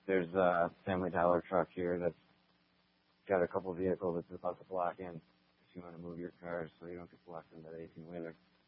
there's a Family Dollar truck here that's got a couple vehicles that's about to block in if you want to move your cars so you don't get blocked into the 18-wheeler.